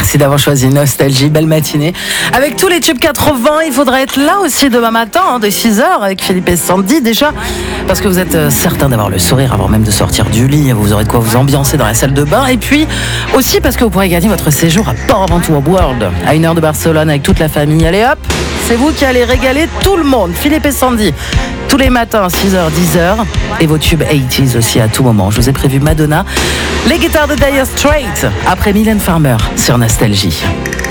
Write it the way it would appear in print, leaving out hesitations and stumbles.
Merci d'avoir choisi Nostalgie, belle matinée. Avec tous les tubes 80, il faudra être là aussi demain matin, de 6h, avec Philippe et Sandy déjà. Parce que vous êtes certain d'avoir le sourire avant même de sortir du lit. Vous aurez de quoi vous ambiancer dans la salle de bain. Et puis aussi parce que vous pourrez gagner votre séjour à Port Aventura World, à 1 heure de Barcelone avec toute la famille. Allez hop, c'est vous qui allez régaler tout le monde. Philippe et Sandy, tous les matins, 6h, 10h. Et vos tubes 80s aussi à tout moment. Je vous ai prévu Madonna, les guitares de Dire Straits, après Mylène Farmer sur Nostalgie.